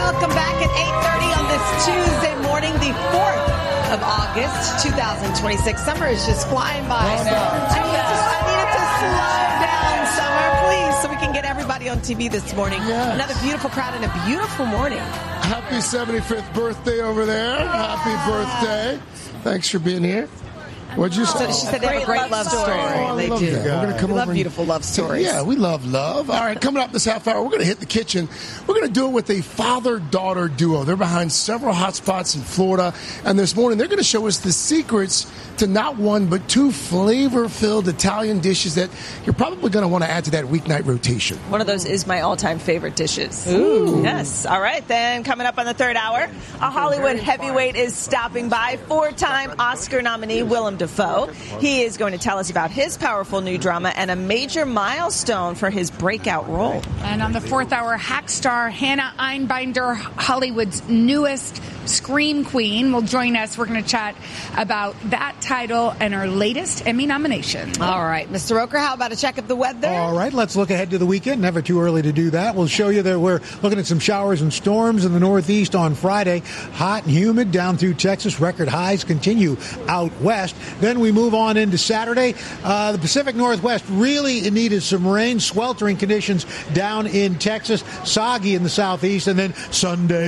Welcome back at 8:30 on this Tuesday morning, the 4th of August, 2026. Summer is just flying by. I need it to slow down, Summer, please, so we can get everybody on TV this morning. Yes. Another beautiful crowd and a beautiful morning. Happy 75th birthday over there. Happy birthday. Thanks for being here. What'd you say? She said they have a great love story. Oh, they love do. That. We're going to come over. Love beautiful love stories. Yeah, we love love. All right, coming up this half hour, we're going to hit the kitchen. We're going to do it with a father-daughter duo. They're behind several hot spots in Florida. And this morning, they're going to show us the secrets to not one, but two flavor-filled Italian dishes that you're probably going to want to add to that weeknight rotation. One of those is my all-time favorite dishes. Ooh. Yes. All right, then coming up on the third hour, a Hollywood heavyweight is stopping by. 4-time Oscar nominee Willem Dafoe. He is going to tell us about his powerful new drama and a major milestone for his breakout role. And on the fourth hour, hack star Hannah Einbinder, Hollywood's newest Scream Queen, will join us. We're going to chat about that title and her latest Emmy nomination. All right, Mr. Roker, how about a check of the weather? All right, let's look ahead to the weekend. Never too early to do that. We'll show you that we're looking at some showers and storms in the Northeast on Friday. Hot and humid down through Texas. Record highs continue out west. Then we move on into Saturday. The Pacific Northwest really needed some rain. Sweltering conditions down in Texas. Soggy in the Southeast. And then Sunday,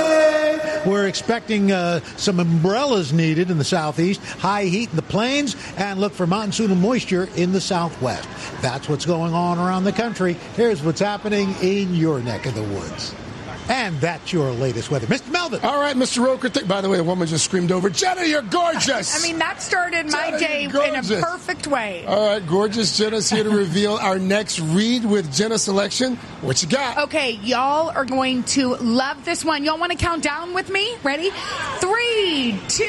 we're expecting some umbrellas needed in the Southeast. High heat in the plains. And look for monsoonal moisture in the Southwest. That's what's going on around the country. Here's what's happening in your neck of the woods. And that's your latest weather. Mr. Melvin. All right, Mr. Roker. By the way, a woman just screamed over, Jenna, you're gorgeous. I mean, that started my day in a perfect way. All right, gorgeous. Jenna's here to reveal our next Read with Jenna selection. What you got? Okay, y'all are going to love this one. Y'all want to count down with me? Ready? 3, 2,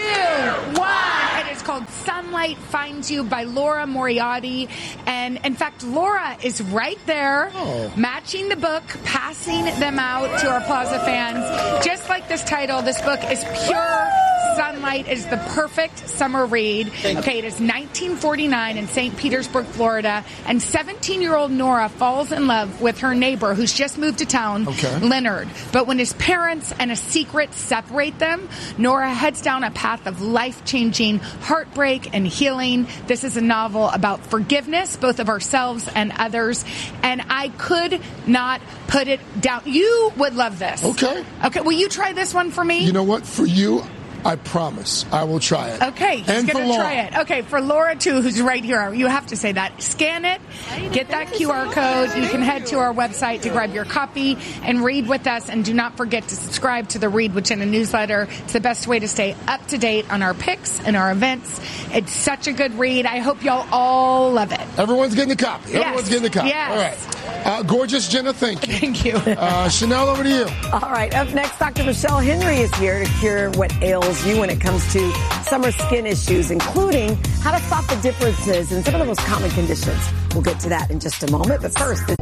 1. It is called Sunlight Finds You by Laura Moriarty. And, in fact, Laura is right there, matching the book, passing them out to our Plaza fans. Just like this title, this book is pure sunlight. It is the perfect summer read. Okay, it is 1949 in St. Petersburg, Florida, and 17-year-old Nora falls in love with her neighbor who's just moved to town, Leonard. But when his parents and a secret separate them, Nora heads down a path of life-changing heartbreak and healing. This is a novel about forgiveness, both of ourselves and others, and I could not put it down. You would love this. Okay. Will you try this one for me? You know what? For you, I promise I will try it. Okay, he's going to try it. Okay, for Laura, too, who's right here, you have to say that. Scan it, get that QR code. You can head to our website to grab your copy and read with us. And do not forget to subscribe to the Read with Jenna newsletter. It's the best way to stay up to date on our picks and our events. It's such a good read. I hope y'all all love it. Everyone's getting a copy. Yes. Everyone's getting a copy. Yes. All right. Gorgeous Jenna, thank you. Thank you. Chanel, over to you. All right, up next, Dr. Michelle Henry is here to cure what ails you when it comes to summer skin issues, including how to spot the differences in some of the most common conditions. We'll get to that in just a moment, but first...